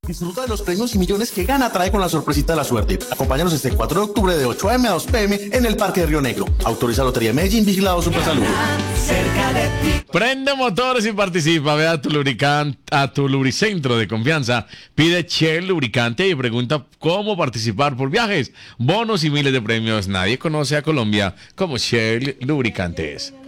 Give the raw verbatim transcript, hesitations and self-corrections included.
Disfruta de los premios y millones que Gana trae con la sorpresita de la suerte. Acompáñanos este cuatro de octubre de ocho a eme a dos pe eme en el Parque de Río Negro. Autoriza Lotería de Medellín, vigilado Supersalud. Prende motores y participa. Ve a tu lubricante, a tu lubricentro de confianza. Pide Shell Lubricante y pregunta cómo participar por viajes, bonos y miles de premios. Nadie conoce a Colombia como Shell Lubricantes.